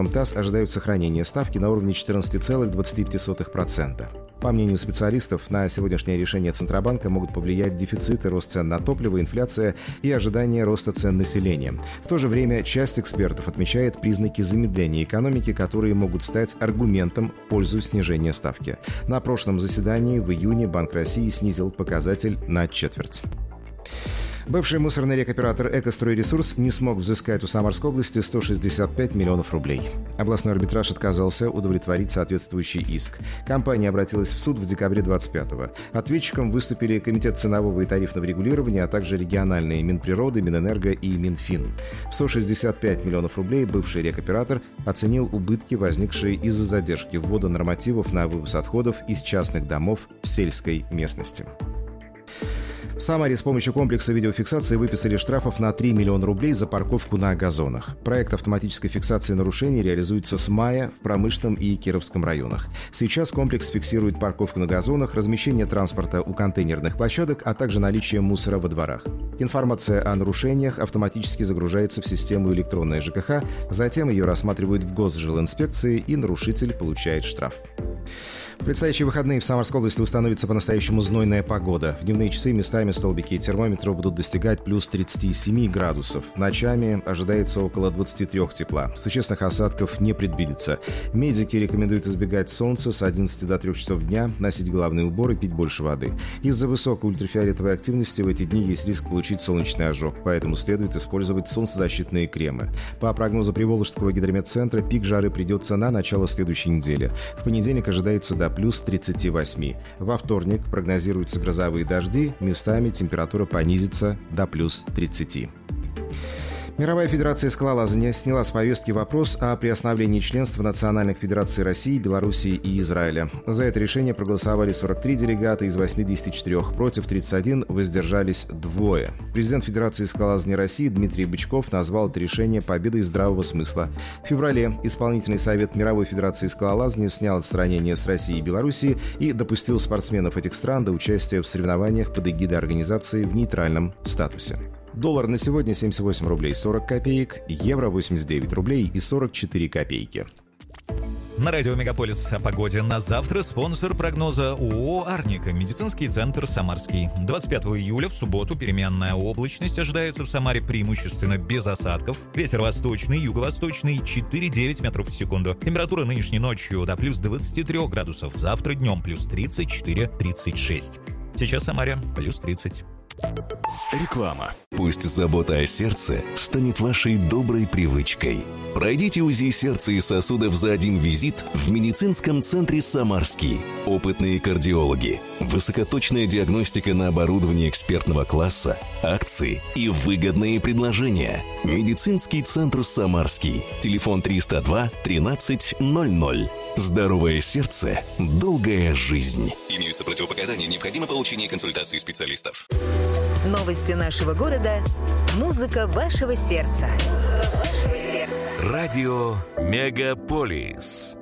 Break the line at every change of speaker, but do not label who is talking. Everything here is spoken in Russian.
ТАСС ожидают сохранения ставки на уровне 14,25%. По мнению специалистов, на сегодняшнее решение Центробанка могут повлиять дефициты, рост цен на топливо, инфляция и ожидание роста цен населения. В то же время часть экспертов отмечает признаки замедления экономики, которые могут стать аргументом в пользу снижения ставки. На прошлом заседании в июне Банк России снизил показатель на 1/4. Бывший мусорный рекоператор «Экостройресурс» не смог взыскать у Самарской области 165 миллионов рублей. Областной арбитраж отказался удовлетворить соответствующий иск. Компания обратилась в суд в декабре 25-го. Ответчиком выступили Комитет ценового и тарифного регулирования, а также региональные Минприроды, Минэнерго и Минфин. В 165 миллионов рублей бывший рекоператор оценил убытки, возникшие из-за задержки ввода нормативов на вывоз отходов из частных домов в сельской местности. В Самаре с помощью комплекса видеофиксации выписали штрафов на 3 миллиона рублей за парковку на газонах. Проект автоматической фиксации нарушений реализуется с мая в Промышленном и Кировском районах. Сейчас комплекс фиксирует парковку на газонах, размещение транспорта у контейнерных площадок, а также наличие мусора во дворах. Информация о нарушениях автоматически загружается в систему электронной ЖКХ, затем ее рассматривают в Госжилинспекции, и нарушитель получает штраф. В предстоящие выходные в Самарской области установится по-настоящему знойная погода. В дневные часы местами столбики термометров будут достигать плюс 37 градусов. Ночами ожидается около 23 тепла. Существенных осадков не предвидится. Медики рекомендуют избегать солнца с 11 до 3 часов дня, носить головные уборы, пить больше воды. Из-за высокой ультрафиолетовой активности в эти дни есть риск получить солнечный ожог, поэтому следует использовать солнцезащитные кремы. По прогнозу Приволжского гидрометцентра, пик жары придется на начало следующей недели. В понедельник ожидается до плюс 38. Во вторник прогнозируются грозовые дожди, местами температура понизится до плюс 30. Мировая федерация скалолазания сняла с повестки вопрос о приостановлении членства национальных федераций России, Белоруссии и Израиля. За это решение проголосовали 43 делегата из 84, против 31, воздержались 2. Президент Федерации скалолазания России Дмитрий Бычков назвал это решение победой здравого смысла. В феврале Исполнительный совет Мировой федерации скалолазания снял отстранение с России и Белоруссии и допустил спортсменов этих стран до участия в соревнованиях под эгидой организации в нейтральном статусе. Доллар на сегодня 78 рублей 40 копеек, евро 89 рублей и 44 копейки.
На радио «Мегаполис» о погоде на завтра спонсор прогноза ООО «Арника», медицинский центр «Самарский». 25 июля в субботу переменная облачность ожидается в Самаре преимущественно без осадков. Ветер восточный, юго-восточный 4,9 метров в секунду. Температура нынешней ночью до плюс 23 градусов. Завтра днем плюс 34-36. Сейчас в Самаре плюс 30.
Реклама. Пусть забота о сердце станет вашей доброй привычкой. Пройдите УЗИ сердца и сосудов за один визит в медицинском центре «Самарский». Опытные кардиологи, высокоточная диагностика на оборудовании экспертного класса, акции и выгодные предложения. Медицинский центр «Самарский». Телефон 302 13 00. Здоровое сердце, долгая жизнь.
Имеются противопоказания, необходимо получение консультации специалистов.
Новости нашего города. Музыка вашего сердца.
Радио «Мегаполис».